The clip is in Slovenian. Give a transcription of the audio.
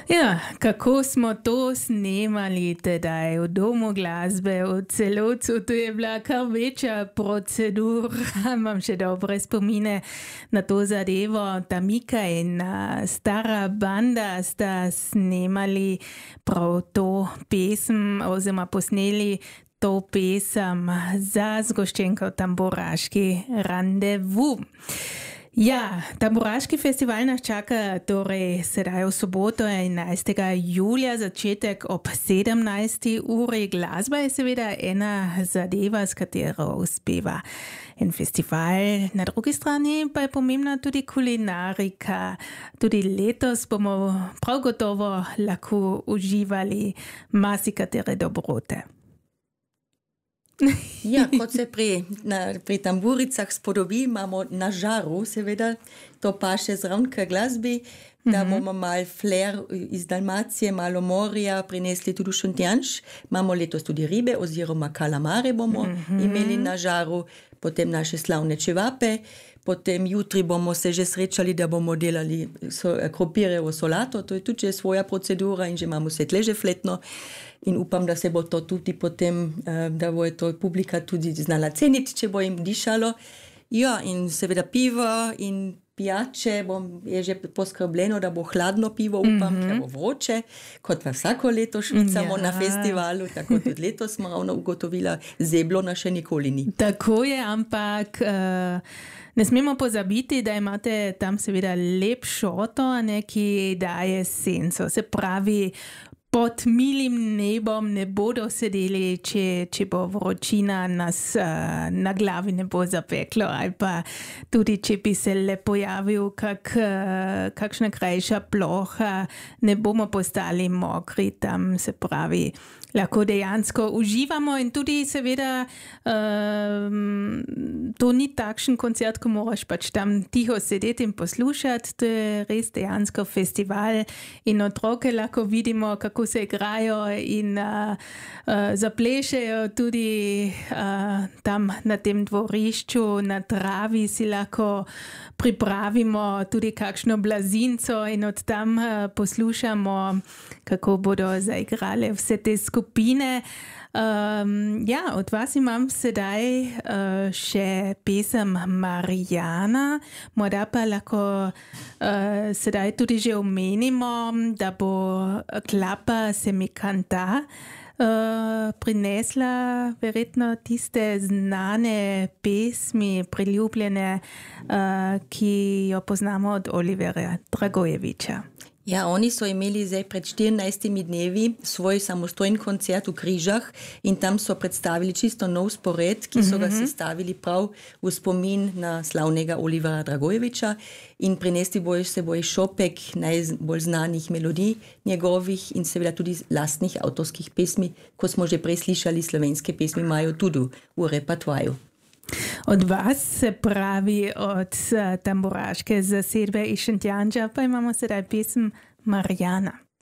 Ja, kako smo to snemali tedaj v domu glasbe, v celovcu, to je bila kar večja procedura. Imam še dobre spomine na to zadevo. Tamika in stara banda sta snemali prav to pesem oziroma posneli to pesem za zgoščenko Tamburaški randevu. Ja, Tamburaški festival nas čaka torej sedaj v soboto 11. julija, začetek ob 17. uri. Glasba je seveda ena zadeva, s katero uspeva en festival. Na drugi strani pa je pomembna tudi kulinarika. Tudi letos bomo prav gotovo lahko uživali marsikatere dobrote. Ja, kot se pri tamburicah spodobi, imamo na žaru, seveda, to paše zraven k glasbi, da bomo malo flair iz Dalmacije, malo morja prinesli tudi v Šentjanž. Imamo letos tudi ribe oziroma kalamare bomo imeli na žaru, potem naše slavne čevape, potem jutri bomo se že srečali, da bomo delali krompirjevo solato, to je tudi svoja procedura in že imamo svetleže fletno. In upam, da se bo to tudi potem, da bo to publika tudi znala ceniti, če bo jim dišalo. Ja, in seveda pivo in pijače je že poskrbljeno, da bo hladno pivo, upam, da bo vroče, kot pa vsako leto švicamo na festivalu, tako tudi letos smo ravno ugotovila, zeblona še nikoli ni. Tako je, ampak ne smemo pozabiti, da imate tam seveda lep šoto, ki daje senco, se pravi, pod milim nebom ne bodo sedeli, če bo vročina nas na glavi ne bo zapeklo, ali pa tudi, če bi se le pojavil kakšna krajša ploha, ne bomo postali mokri tam, se pravi, lahko dejansko uživamo in tudi seveda to ni takšen koncert, ko moraš pač tam tiho sedeti in poslušati, to je res dejansko festival in otroke lahko vidimo, kako se igrajo in zaplešejo tudi tam na tem dvorišču, na travi si lahko pripravimo tudi kakšno blazinco in od tam poslušamo, kako bodo zaigrale vse te skupine. Ja, od vas imam sedaj še pesem Marijana, morda pa lahko sedaj tudi že omenimo, da bo Klapa se mi kanta prinesla verjetno tiste znane pesmi, priljubljene, ki jo poznamo od Olivera Dragojevića. Ja, oni so imeli zdaj pred 14 dnevi svoj samostojen koncert v Križah in tam so predstavili čisto nov spored, ki so ga sestavili prav v spomin na slavnega Olivera Dragojevića in prinesli bojo seboj šopek najbolj znanih melodij njegovih in seveda tudi lastnih avtorskih pesmi, ko smo že prej slišali, slovenske pesmi imajo tudi v repertoarju. Od vas, se pravi od tamburaške zasedbe iz Šentjanža, pa imamo sedaj pesem Marijana.